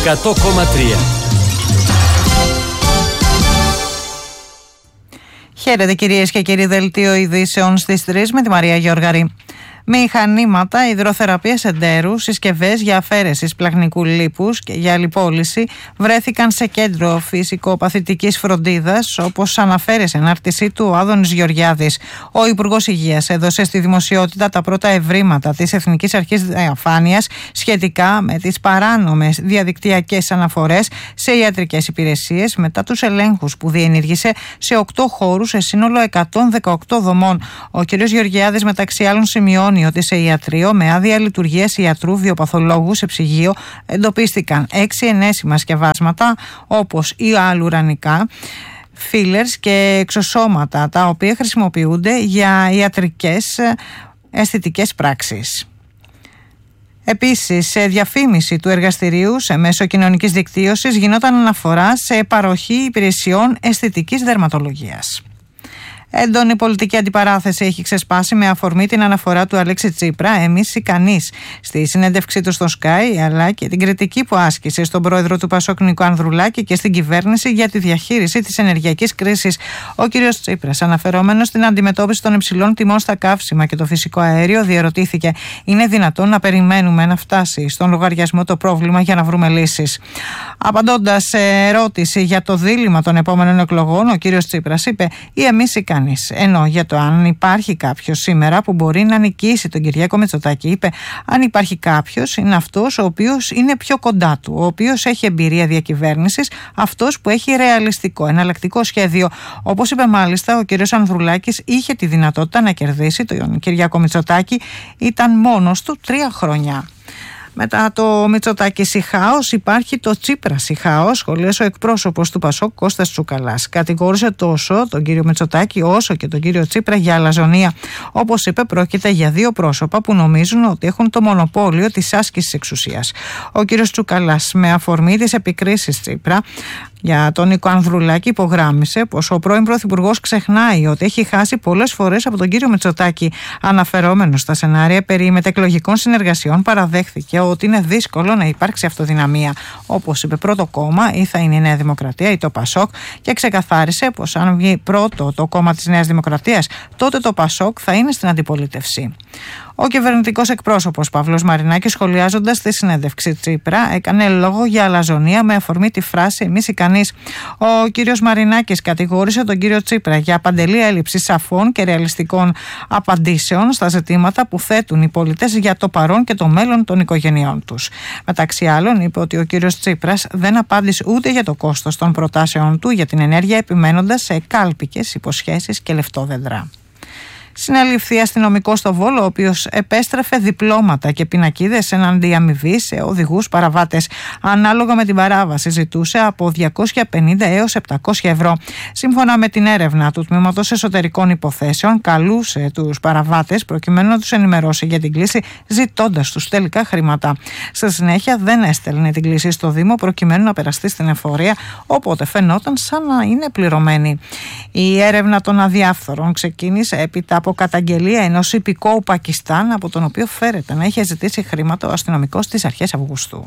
100,3. Χαίρετε κυρίες και κύριοι, δελτίο ειδήσεων στις 3 με τη Μαρία Γιώργαρη. Μηχανήματα, υδροθεραπείας εντέρου, συσκευές για αφαίρεση σπλαχνικού λίπους και για αλληπόληση βρέθηκαν σε κέντρο φυσικοπαθητικής φροντίδας, όπως αναφέρει σε ανάρτησή του ο Άδωνης Γεωργιάδης. Ο Υπουργός Υγείας έδωσε στη δημοσιότητα τα πρώτα ευρήματα της Εθνικής Αρχής Διαφάνειας σχετικά με τις παράνομες διαδικτυακές αναφορές σε ιατρικές υπηρεσίες μετά τους ελέγχους που διενήργησε σε 8 χώρους σε σύνολο 118 δομών. Ο κ. Γεωργιάδης μεταξύ άλλων σημειώνει ότι σε ιατρείο με άδεια λειτουργίας ιατρού βιοπαθολόγου σε ψυγείο εντοπίστηκαν 6 ενέσιμα σκευάσματα όπως ή αλλουρανικά, fillers και εξωσώματα, τα οποία χρησιμοποιούνται για ιατρικές αισθητικές πράξεις. Επίσης, σε διαφήμιση του εργαστηρίου σε μέσο κοινωνικής δικτύωσης γινόταν αναφορά σε παροχή υπηρεσιών αισθητικής δερματολογίας. Έντονη πολιτική αντιπαράθεση έχει ξεσπάσει με αφορμή την αναφορά του Αλέξη Τσίπρα, εμείς ικανείς, στη συνέντευξή του στο Sky, αλλά και την κριτική που άσκησε στον πρόεδρο του Πασόκ Νίκο Ανδρουλάκη και στην κυβέρνηση για τη διαχείριση της ενεργειακής κρίσης. Ο κ. Τσίπρας, αναφερόμενος στην αντιμετώπιση των υψηλών τιμών στα καύσιμα και το φυσικό αέριο, διερωτήθηκε: είναι δυνατόν να περιμένουμε να φτάσει στον λογαριασμό το πρόβλημα για να βρούμε λύσεις? Απαντώντας σε ερώτηση για το δίλημμα των επόμενων εκλογών, ο κ. Τσίπρας είπε: ή εμείς ικανείς. Ενώ για το αν υπάρχει κάποιος σήμερα που μπορεί να νικήσει τον Κυριάκο Μητσοτάκη, είπε: αν υπάρχει κάποιος, είναι αυτός ο οποίος είναι πιο κοντά του, ο οποίος έχει εμπειρία διακυβέρνησης, αυτός που έχει ρεαλιστικό, εναλλακτικό σχέδιο. Όπως είπε μάλιστα, ο κ. Ανδρουλάκης είχε τη δυνατότητα να κερδίσει τον Κυριάκο Μητσοτάκη, ήταν μόνος του 3 χρόνια. Μετά το Μητσοτάκη χάος υπάρχει το Τσίπρα χάος, σχολίασε ο εκπρόσωπος του Πασόκ Κώστας Τσουκαλάς. Κατηγόρησε τόσο τον κύριο Μητσοτάκη όσο και τον κύριο Τσίπρα για αλαζονία. Όπως είπε, πρόκειται για 2 πρόσωπα που νομίζουν ότι έχουν το μονοπόλιο της άσκησης εξουσίας. Ο κύριος Τσουκαλάς, με αφορμή τις επικρίσεις Τσίπρα για τον Νίκο Ανδρουλάκη, υπογράμμισε πως ο πρώην Πρωθυπουργός ξεχνάει ότι έχει χάσει πολλές φορές από τον κύριο Μητσοτάκη. Αναφερόμενος στα σενάρια περί μετεκλογικών συνεργασιών, παραδέχθηκε ότι είναι δύσκολο να υπάρξει αυτοδυναμία. Όπως είπε, πρώτο κόμμα ή θα είναι η Νέα Δημοκρατία ή το Πασόκ, και ξεκαθάρισε πως αν βγει πρώτο το κόμμα της Νέας Δημοκρατίας, τότε το Πασόκ θα είναι στην αντιπολίτευση. Ο κυβερνητικός εκπρόσωπος Παύλος Μαρινάκης, σχολιάζοντας τη συνέντευξη Τσίπρα, έκανε λόγο για αλαζονία με αφορμή τη φράση «εμείς ικανείς». Ο κύριος Μαρινάκης κατηγόρησε τον κύριο Τσίπρα για παντελή έλλειψη σαφών και ρεαλιστικών απαντήσεων στα ζητήματα που θέτουν οι πολίτες για το παρόν και το μέλλον των οικογενειών τους. Μεταξύ άλλων, είπε ότι ο κύριος Τσίπρας δεν απάντησε ούτε για το κόστος των προτάσεων του για την ενέργεια, επιμένοντας σε κάλπικες υποσχέσεις και λεφτόδεντρα. Συνελήφθη αστυνομικός στο Βόλο, ο οποίος επέστρεφε διπλώματα και πινακίδες εναντί αμοιβή σε οδηγούς παραβάτες. Ανάλογα με την παράβαση, ζητούσε από 250 έως 700 ευρώ. Σύμφωνα με την έρευνα του Τμήματος Εσωτερικών Υποθέσεων, καλούσε τους παραβάτες προκειμένου να τους ενημερώσει για την κλήση, ζητώντας τους τελικά χρήματα. Στη συνέχεια, δεν έστελνε την κλήση στο Δήμο προκειμένου να περαστεί στην εφορία, οπότε φαινόταν σαν να είναι πληρωμένη. Η έρευνα των αδιάφθορων ξεκίνησε έπειτα από καταγγελία ενός υπηκόου Πακιστάν, από τον οποίο φέρεται να είχε ζητήσει χρήματα ο αστυνομικός στις αρχές Αυγούστου.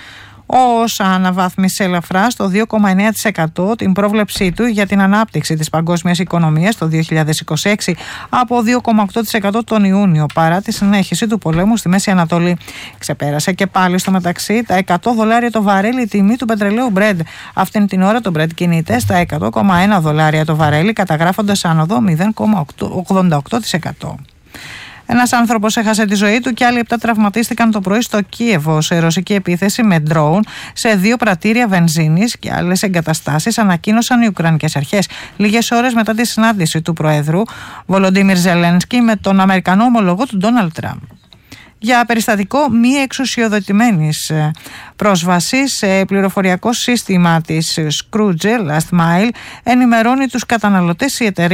Ο ΩΣΑ αναβάθμισε ελαφρά στο 2,9% την πρόβλεψή του για την ανάπτυξη της παγκόσμιας οικονομίας το 2026 από 2,8% τον Ιούνιο, παρά τη συνέχιση του πολέμου στη Μέση Ανατολή. Ξεπέρασε και πάλι στο μεταξύ τα $100 το βαρέλι η τιμή του πετρελαίου Brent. Αυτήν την ώρα το Brent κινείται στα $100,1 το βαρέλι, καταγράφοντας άνοδο 0,88%. Ένας άνθρωπος έχασε τη ζωή του και άλλοι 7 τραυματίστηκαν το πρωί στο Κίεβο σε ρωσική επίθεση με ντρόουν σε 2 πρατήρια βενζίνης και άλλες εγκαταστάσεις, ανακοίνωσαν οι Ουκρανικές αρχές λίγες ώρες μετά τη συνάντηση του Προέδρου Βολοντίμιρ Ζελένσκι με τον Αμερικανό ομολογό του Ντόναλντ Τραμπ. Για περιστατικό μη εξουσιοδοτημένης πρόσβασης σε πληροφοριακό σύστημα της Scrooge Last Mile, ενημερώνει τους καταναλωτές η εταιρεία.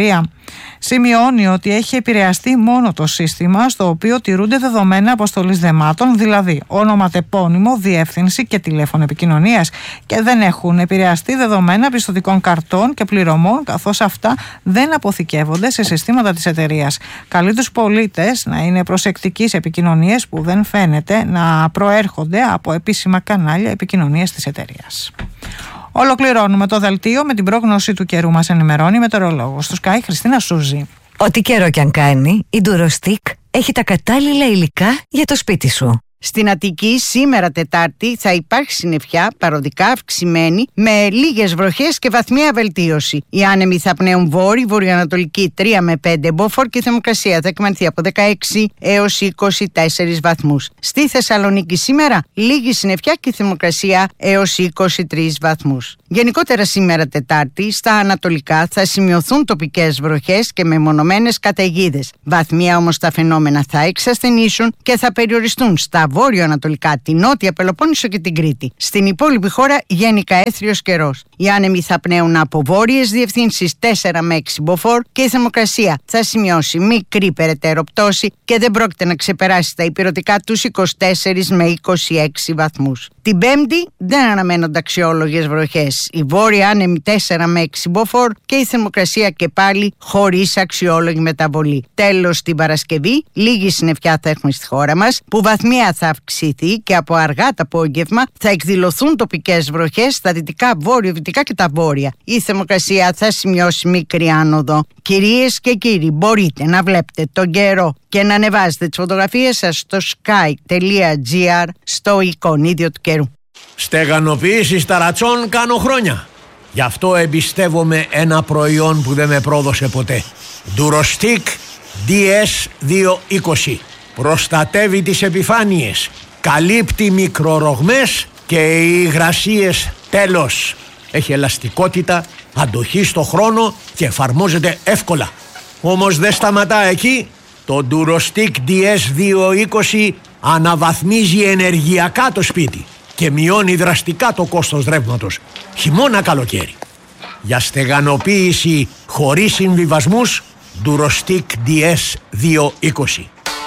Σημειώνει ότι έχει επηρεαστεί μόνο το σύστημα στο οποίο τηρούνται δεδομένα αποστολής δεμάτων, δηλαδή όνομα, τεπώνυμο, διεύθυνση και τηλέφωνο επικοινωνίας, και δεν έχουν επηρεαστεί δεδομένα πιστωτικών καρτών και πληρωμών, καθώς αυτά δεν αποθηκεύονται σε συστήματα της εταιρείας. Καλεί τους πολίτες να είναι προσεκτικοί σε επικοινωνίες που δεν φαίνεται να προέρχονται από επίσημα κανάλια επικοινωνίας της εταιρείας. Ολοκληρώνουμε το δελτίο με την πρόγνωση του καιρού. Μας ενημερώνει η μετεωρολόγος του Sky, Χριστίνα Σούζη. Ό,τι καιρό κι αν κάνει, η Durostick έχει τα κατάλληλα υλικά για το σπίτι σου. Στην Αττική σήμερα Τετάρτη θα υπάρχει συννεφιά παροδικά αυξημένη με λίγες βροχές και βαθμία βελτίωση. Οι άνεμοι θα πνέουν βόρειο-βορειοανατολική 3 με 5 μποφόρ και η θερμοκρασία θα εκμανθεί από 16 έως 24 βαθμούς. Στη Θεσσαλονίκη σήμερα λίγη συννεφιά και η θερμοκρασία έως 23 βαθμούς. Γενικότερα σήμερα Τετάρτη στα ανατολικά θα σημειωθούν τοπικές βροχές και μεμονωμένες καταιγίδες. Βαθμία όμως τα φαινόμενα θα εξασθενήσουν και θα περιοριστούν στα βόρειο-ανατολικά, την Νότια Πελοπόννησο και την Κρήτη. Στην υπόλοιπη χώρα γενικά έθριος καιρός. Οι άνεμοι θα πνέουν από βόρειες διευθύνσεις 4 με 6 μποφόρ και η θερμοκρασία θα σημειώσει μικρή περαιτέρω πτώση και δεν πρόκειται να ξεπεράσει τα υπηρετικά τους 24 με 26 βαθμούς. Την Πέμπτη δεν αναμένονται αξιόλογες βροχές. Οι βόρειοι άνεμοι 4 με 6 μποφόρ και η θερμοκρασία και πάλι χωρίς αξιόλογη μεταβολή. Τέλος, την Παρασκευή λίγη συννεφιά θα έχουμε στη χώρα μας, που βαθμία θα αυξηθεί και από αργά το απόγευμα θα εκδηλωθούν τοπικές βροχές στα δυτικά, βόρειο-δυτικά και τα βόρεια. Η θερμοκρασία θα σημειώσει μικρή άνοδο. Κυρίες και κύριοι, μπορείτε να βλέπετε τον καιρό και να ανεβάζετε τις φωτογραφίες σας στο sky.gr στο εικονίδιο του καιρού. Στεγανοποίηση ταρατσών κάνω χρόνια. Γι' αυτό εμπιστεύομαι ένα προϊόν που δεν με πρόδωσε ποτέ. Durostick DS220. Προστατεύει τις επιφάνειες, καλύπτει μικρορογμές και υγρασίες. Τέλος, έχει ελαστικότητα, αντοχή στο χρόνο και εφαρμόζεται εύκολα. Όμως δεν σταματά εκεί. Το Durostick DS220 αναβαθμίζει ενεργειακά το σπίτι και μειώνει δραστικά το κόστος ρεύματος, χειμώνα καλοκαίρι. Για στεγανοποίηση χωρίς συμβιβασμούς, Durostick DS220.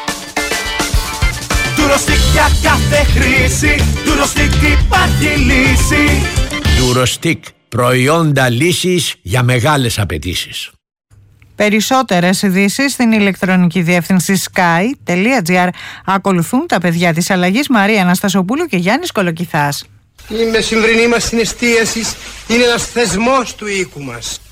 Durostick για κάθε χρήση, Durostick υπάρχει λύση. Durostick, προϊόντα λύσης για μεγάλες απαιτήσεις. Περισσότερες ειδήσεις στην ηλεκτρονική διεύθυνση sky.gr. Ακολουθούν τα παιδιά της αλλαγής, Μαρία Αναστασοπούλου και Γιάννης Κολοκυθάς. Η μεσημβρινή μας συναισθίαση είναι ένας θεσμός του οίκου μας.